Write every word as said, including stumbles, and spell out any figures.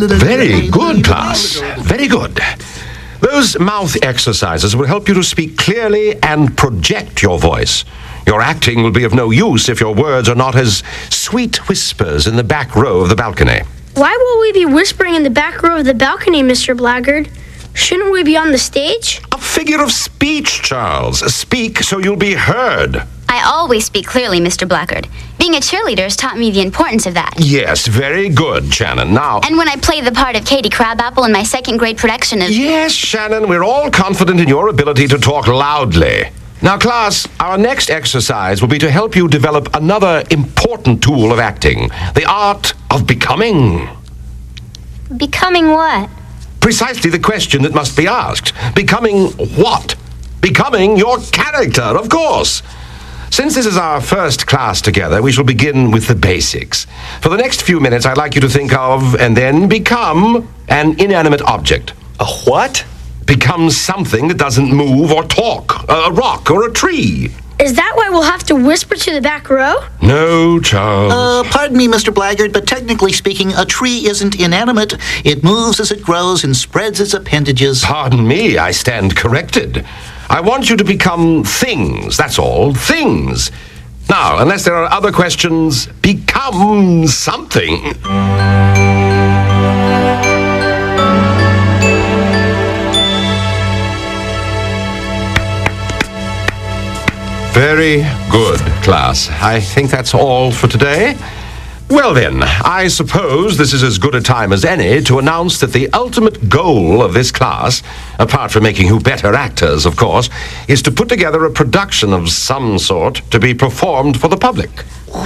Very good, class. Very good. Those mouth exercises will help you to speak clearly and project your voice. Your acting will be of no use if your words are not as sweet whispers in the back row of the balcony. Why will we be whispering in the back row of the balcony, Mister Blackguard? Shouldn't we be on the stage? A figure of speech, Charles. Speak so you'll be heard. I always speak clearly, Mister Blackguard. Being a cheerleader has taught me the importance of that. Yes, very good, Shannon. Now... And when I played the part of Katie Crabapple in my second grade production of... Yes, Shannon, we're all confident in your ability to talk loudly. Now, class, our next exercise will be to help you develop another important tool of acting, the art of becoming. Becoming what? Precisely the question that must be asked. Becoming what? Becoming your character, of course. Since this is our first class together, we shall begin with the basics. For the next few minutes, I'd like you to think of and then become an inanimate object. A what? Become something that doesn't move or talk, a rock or a tree. Is that why we'll have to whisper to the back row? No, Charles. Uh, pardon me, Mister Blackguard, but technically speaking, a tree isn't inanimate. It moves as it grows and spreads its appendages. Pardon me, I stand corrected. I want you to become things, that's all, things. Now, unless there are other questions, become something. Very good, class. I think that's all for today. Well then, I suppose this is as good a time as any to announce that the ultimate goal of this class, apart from making you better actors, of course, is to put together a production of some sort to be performed for the public.